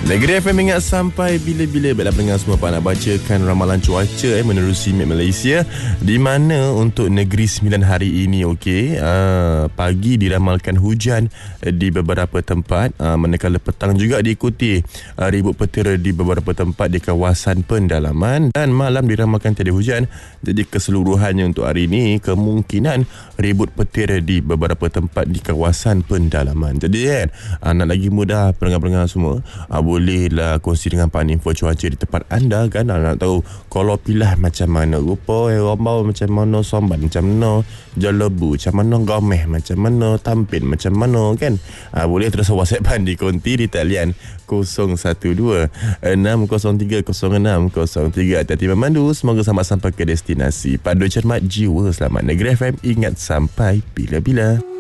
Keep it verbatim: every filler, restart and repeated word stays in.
Negeri F M ingat sampai bila-bila. Baiklah pendengar semua, Pak nak bacakan ramalan cuaca eh, menerusi Met Malaysia, di mana untuk negeri sembilan hari ini, okey, uh, pagi diramalkan hujan di beberapa tempat, uh, manakala petang juga diikuti uh, ribut petir di beberapa tempat di kawasan pendalaman, dan malam diramalkan tiada hujan. Jadi keseluruhannya untuk hari ini kemungkinan ribut petir di beberapa tempat di kawasan pendalaman. Jadi kan, uh, nak lagi mudah pendengar-pendengar semua, uh, bolehlah kongsi dengan Pak info cuaca di tempat anda kan. Nak tahu kalau pilah macam mana rupa eh, rombau macam mana, somban macam mana, jalebu macam mana, gomeh macam mana, tampin macam mana kan. Ha, boleh terus WhatsAppan di konti di talian kosong satu dua enam kosong tiga kosong enam kosong tiga. Hati-hati memandu, semoga sampai sampai ke destinasi. Pandu cermat jiwa, selamat. Negeri F M ingat sampai bila-bila.